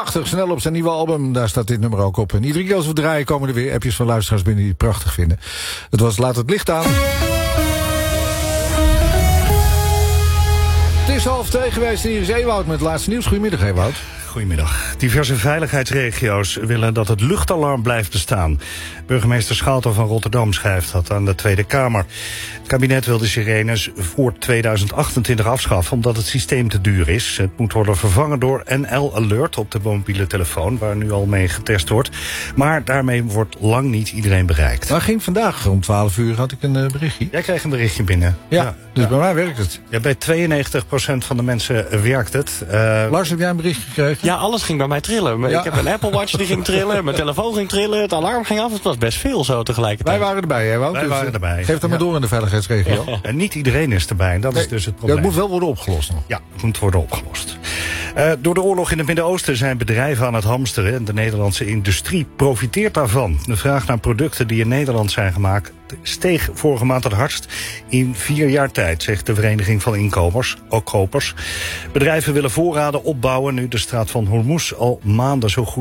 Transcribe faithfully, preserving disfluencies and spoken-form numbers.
prachtig, snel op zijn nieuwe album. Daar staat dit nummer ook op. En iedere keer als we draaien komen er weer appjes van luisteraars binnen die het prachtig vinden. Het was Laat het licht aan. Het is half twee geweest en hier is Ewout met het laatste nieuws. Goedemiddag, Ewout. Goedemiddag. Diverse veiligheidsregio's willen dat het luchtalarm blijft bestaan. Burgemeester Schouten van Rotterdam schrijft dat aan de Tweede Kamer. Het kabinet wil de sirenes voor tweeduizend achtentwintig afschaffen omdat het systeem te duur is. Het moet worden vervangen door N L Alert op de mobiele telefoon, waar nu al mee getest wordt. Maar daarmee wordt lang niet iedereen bereikt. Maar ging vandaag om twaalf uur had ik een uh, berichtje. Jij kreeg een berichtje binnen. Ja, ja. dus ja. bij mij werkt het. Ja, bij tweeënnegentig procent van de mensen werkt het. Uh, Lars, heb jij een berichtje gekregen? Ja, alles ging bij mij trillen. Ja. Ik heb een Apple Watch die ging trillen, mijn telefoon ging trillen, het alarm ging af. Het was best veel zo tegelijkertijd. Wij waren erbij, hè, Wout? Wij dus, waren erbij. Geef dat ja. maar door in de veiligheidsregio. Ja. En niet iedereen is erbij, en dat nee, is dus het probleem. Dat moet wel worden opgelost nog. Ja, het moet worden opgelost. Uh, door de oorlog in het Midden-Oosten zijn bedrijven aan het hamsteren en de Nederlandse industrie profiteert daarvan. De vraag naar producten die in Nederland zijn gemaakt steeg vorige maand het hardst in vier jaar tijd, zegt de Vereniging van Inkopers, ook kopers. Bedrijven willen voorraden opbouwen nu de straat van Hormuz al maanden zo goed